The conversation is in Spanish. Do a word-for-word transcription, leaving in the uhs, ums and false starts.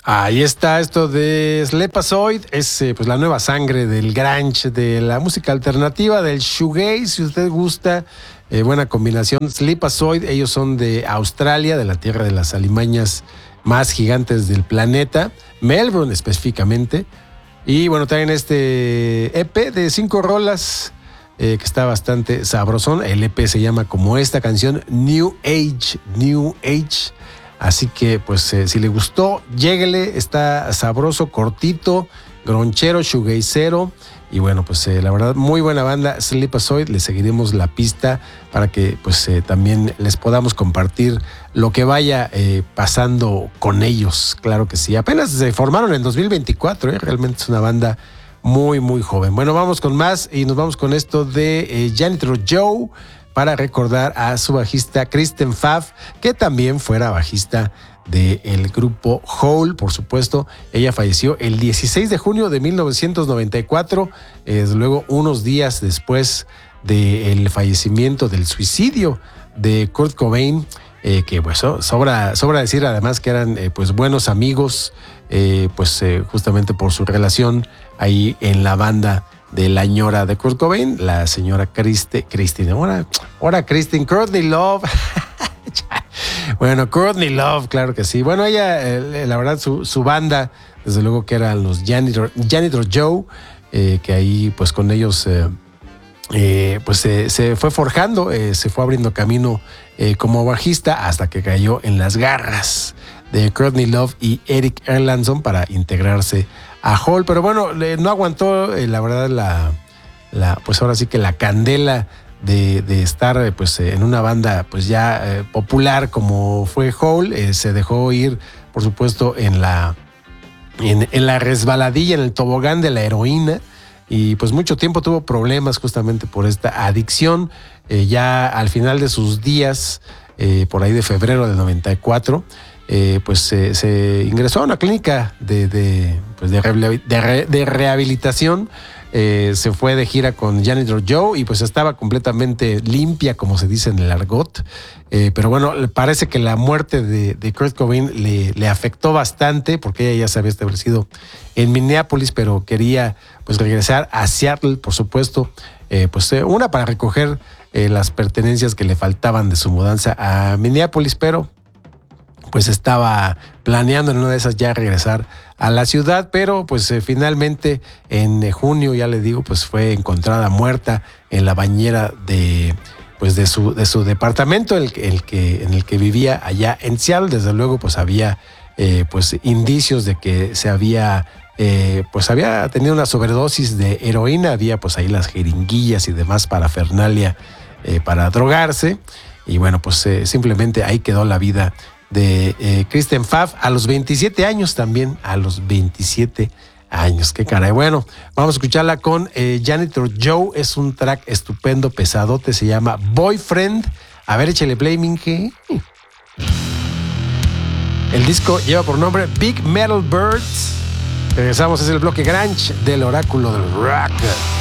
Ahí está esto de Sleepazoid, es eh, pues la nueva sangre del grunge, de la música alternativa, del shoegaze, si usted gusta, eh, buena combinación. Sleepazoid, ellos son de Australia, de la tierra de las alimañas más gigantes del planeta, Melbourne específicamente. Y bueno, traen este E P de cinco rolas eh, que está bastante sabrosón. El E P se llama como esta canción, New Age, New Age. Así que, pues, eh, si le gustó, lléguele, está sabroso, cortito, gronchero, shoegazero. Y bueno, pues eh, la verdad, muy buena banda, Sleepazoid. Le seguiremos la pista para que, pues, eh, también les podamos compartir lo que vaya eh, pasando con ellos. Claro que sí. Apenas se formaron en dos mil veinticuatro, ¿eh? Realmente es una banda muy, muy joven. Bueno, vamos con más y nos vamos con esto de eh, Janitor Joe, para recordar a su bajista Kristen Pfaff, que también fuera bajista del grupo Hole, por supuesto. Ella falleció el dieciséis de junio de mil novecientos noventa y cuatro, eh, desde luego unos días después del fallecimiento, del suicidio de Kurt Cobain, eh, que pues sobra, sobra decir además que eran eh, pues buenos amigos, eh, pues eh, justamente por su relación ahí en la banda de la ñora de Kurt Cobain, la señora Christine, Christine, ahora, ahora Christine, Courtney Love. Bueno, Courtney Love, claro que sí. Bueno, ella, eh, la verdad, su, su banda, desde luego que eran los Janitor, Janitor Joe, eh, que ahí pues con ellos eh, eh, pues eh, se fue forjando, eh, se fue abriendo camino eh, como bajista hasta que cayó en las garras de Courtney Love y Eric Erlandson para integrarse a Hole. Pero bueno, no aguantó, eh, la verdad, la, la, pues ahora sí que la candela de, de estar pues en una banda pues ya eh, popular como fue Hole. Eh, se dejó ir, por supuesto, en la, en, en la resbaladilla, en el tobogán de la heroína. Y pues mucho tiempo tuvo problemas justamente por esta adicción. Eh, ya al final de sus días, eh, por ahí de febrero del noventa y cuatro, Eh, pues eh, se ingresó a una clínica de, de, pues de, de, re, de rehabilitación. Eh, se fue de gira con Janitor Joe y pues estaba completamente limpia, como se dice en el argot. Eh, pero bueno, parece que la muerte de, de Kurt Cobain le, le afectó bastante, porque ella ya se había establecido en Minneapolis, pero quería pues regresar a Seattle, por supuesto. Eh, pues eh, una para recoger eh, las pertenencias que le faltaban de su mudanza a Minneapolis, pero pues estaba planeando en una de esas ya regresar a la ciudad, pero pues eh, finalmente en junio, ya le digo, pues fue encontrada muerta en la bañera de pues de su de su departamento, el, el que en el que vivía allá en Seattle. Desde luego, pues había eh, pues indicios de que se había eh, pues había tenido una sobredosis de heroína, había pues ahí las jeringuillas y demás parafernalia eh, para drogarse, y bueno, pues eh, simplemente ahí quedó la vida de eh, Kristen Pfaff a los veintisiete años también, a los veintisiete años, qué caray. Bueno, vamos a escucharla con eh, Janitor Joe, es un track estupendo, pesadote, se llama Boyfriend. A ver, échale play, Minge. El disco lleva por nombre Big Metal Birds. Regresamos, es el bloque grunge del oráculo del rock.